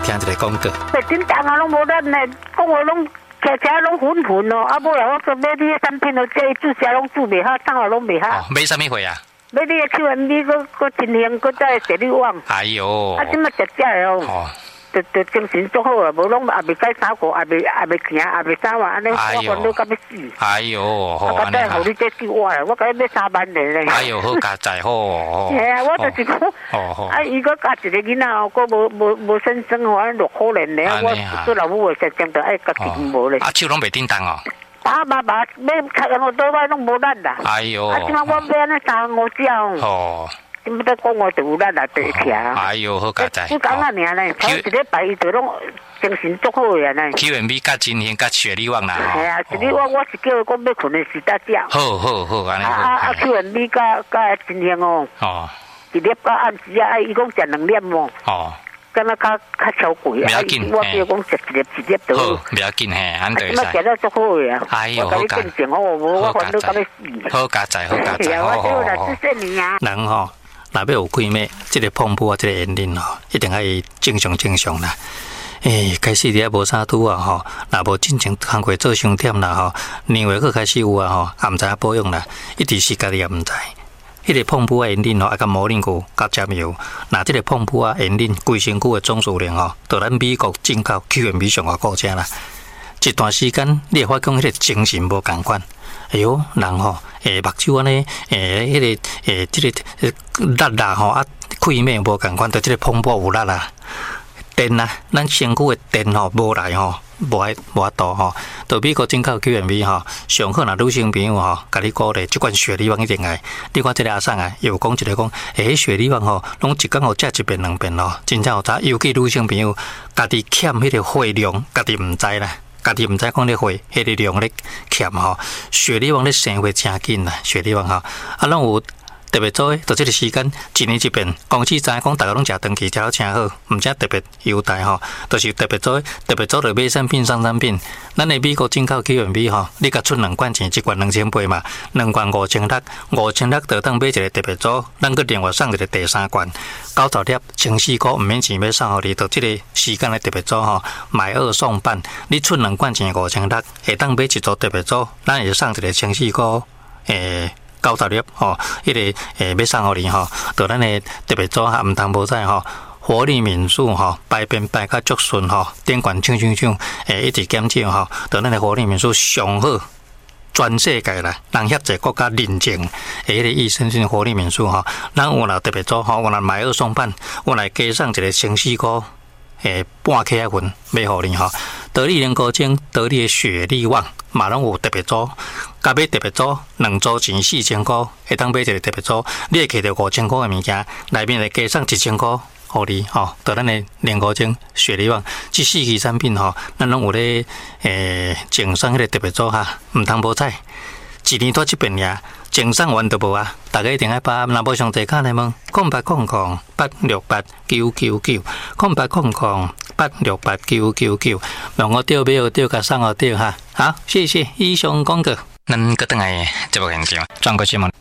听一个广告。 袂叮当啊，拢无咱嘞，讲话拢车拢混混哦，啊，无啦，我说买你的产品哦，这煮食拢煮袂好，生活拢袂好。 哦，买什么货啊？ 买你的 QMB，佫真香，佫再第二网。 哎呦！ 啊，即马食食的哦。就精神足好啊，无拢也袂改衫裤，也袂行，也袂啥话，安尼我烦恼到要死。 哎呦，好安尼哈！我你这救我啦，我甲你买3万的咧。 哎呦，好加载好。 系啊，我就是讲，啊，伊佫加一个囡仔哦，佫无先生哦，安落可怜咧。我做老母的，实情就爱家己无咧。 啊，手拢袂叮当哦。 爸买菜我倒来拢无力啦。 哎呦！ 啊，即马我买安尼3-5只哦。你们在讲我就有力来对起啊！ 哎呦，好加载！ 不讲啊，尔嘞，头一礼拜伊就拢精神足好呀嘞。 QMB 甲金香甲雪莉旺啦。 系啊，雪莉旺我是叫伊讲要困的时搭食。 好，安尼好。 啊 QMB 甲金香哦。哦。一粒到暗时啊，伊讲食2粒哦。哦。敢若较超贵啊！ 不要紧， 我叫讲食一粒就好。 不要紧嘿，安对。 今食了足好呀！ 哎呦，好加载！ 我烦恼到要死。 好加载，好加载！ 我就来谢谢你啊。 人吼。若要有开麦，这个碰布啊，这个言论吼，一定爱正常啦。开始伫遐无啥拄啊吼，若无进前工课做伤忝啦吼，年尾佫开始有啊吼，也毋知影保养啦，一直是家己也毋知。迄个碰布啊言论吼，啊甲摩令菇甲尖油，若这个碰布啊言论规身躯的总数量吼，到咱美国进口 QMB 上外国价啦。一段时间，你会发觉迄个精神无共款。哎呦，人吼，目睭安尼，迄个，这个力吼啊，开面无共款，对这个碰布有力啦。电啊，咱身躯的电吼无来吼，无多吼。到美国进口 QMB 吼，上好若女性朋友吼，甲你鼓励，即款雪莉旺一定爱。你看这个阿婶啊，又讲一个讲，雪莉旺吼，拢一工互食1遍2遍咯，真正有差。尤其女性朋友，家己欠迄个血量，家己毋知啦。家己毋知讲咧血，迄个量咧欠吼，雪莉旺咧生活真紧啦，雪莉旺吼，啊，拢有特别做诶，到这个时间1年1遍，公司知影讲大家拢食长期，食到真好，毋只特别优待吼，就是特别做着买产品送产品。咱诶美国进口 QMB 吼，你甲出2罐钱，1罐2800嘛，2罐5600就当买一个特别组，咱佫另外送一个第3罐，90粒14块，毋免钱要送互你，到这个时间诶特别组吼，买2送半，你出2罐钱5600，会当买一组特别组，咱会送一个14块90粒吼，迄个要送互你吼，到咱诶特别组也毋通无在吼。活力民宿吼，排便排较足顺吼，电管抢，一直减少吼，到咱诶活力民宿上好，全世界啦，人遐济国家认证，迄个益生菌活力民宿吼，咱有若特别组吼，有若买2送半，有若加送一个14块。半克粉买互你吼，得力人高精，得力的雪莉旺，嘛拢有特别组，甲买特别组，2组钱4000块，会当买一个特别组，你会摕到5000块的物件，内面会加送1000块，互你吼，得咱的人高精雪莉旺，这4期产品吼，咱拢有咧赠送迄个特别组哈，毋通无彩，1年多1遍尔。正送完都无啊！大家一定要把若无上侪卡来问，0800-868-999，0800-868-999，让我钓买钓甲送我钓哈。好，谢谢以上广告。咱个等下节目现场，转过新闻。